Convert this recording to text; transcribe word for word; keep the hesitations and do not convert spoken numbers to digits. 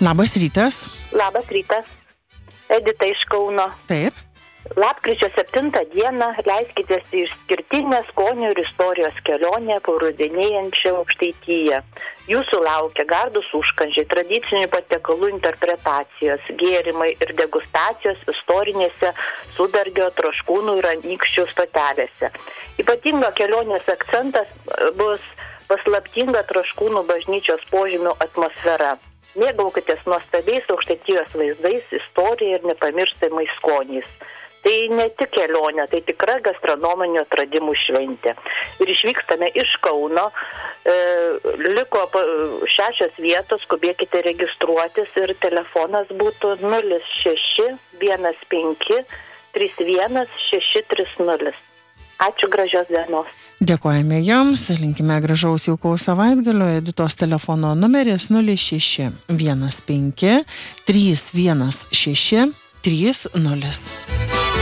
Labas rytas. Labas rytas. Edita iš Kauno. Taip. Lapkričio septintą dieną leiskitės į išskirtinę skonių ir istorijos kelionę po rudenėjančią Aukštaitiją. Jūsų laukia gardūs užkandžiai, tradicinių patiekalų interpretacijos, gėrimai ir degustacijos istorinėse Sudargio, Troškūnų ir Anykščių stotelėse. Ypatinga kelionės akcentas bus paslaptinga Troškūnų bažnyčios požemių atmosfera. Mėgaukitės nuostabiais Aukštaitijos vaizdais, istorija ir nepamirštamais skoniais. Tai ne tik kelionė, tai tikra gastronominių atradimų šventė. Ir išvykstame iš Kauno, e, liko šešios vietos, skubėkite registruotis ir telefonas būtų nulis šeši vienas penki trys vienas šeši trys nulis. Ačiū, gražios dienos. Dėkojame jums, linkime gražaus jaukaus savaitgalio. Editos telefono numeris nulis šeši vienas penki trys vienas šeši trys nulis.